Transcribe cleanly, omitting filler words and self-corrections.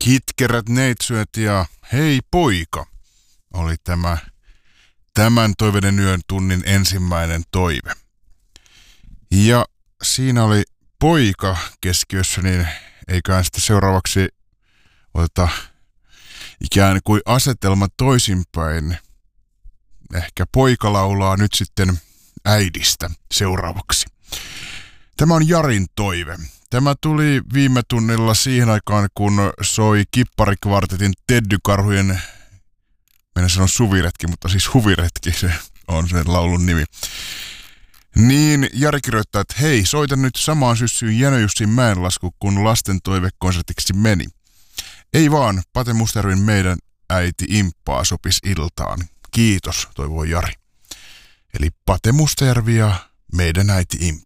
Kitkerät neitsyöt ja hei poika oli tämän toiveiden yön tunnin ensimmäinen toive. Ja siinä oli poika keskiössä, niin eiköhän sitten seuraavaksi oteta ikään kuin asetelma toisinpäin. Ehkä poika laulaa nyt sitten äidistä seuraavaksi. Tämä on Jarin toive. Tämä tuli viime tunnilla siihen aikaan, kun soi Kipparikvartetin Teddy-karhujen, mennä sanon suviretki, mutta siis huviretki, se on sen laulun nimi. Niin Jari kirjoittaa, että hei, soitan nyt samaan syssyyn Jänö-Jussin mäenlasku, kun lasten toivekonsertiksi meni. Ei vaan, Pate Mustajärven meidän äiti Imppaa sopis iltaan. Kiitos, toivoo Jari. Eli Pate Mustajärvi ja meidän äiti Imppaa.